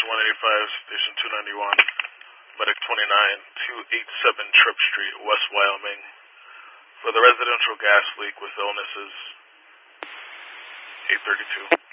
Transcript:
185, Station 291, Medic 29, 287 Tripp Street, West Wyoming, for the residential gas leak with illnesses, 832.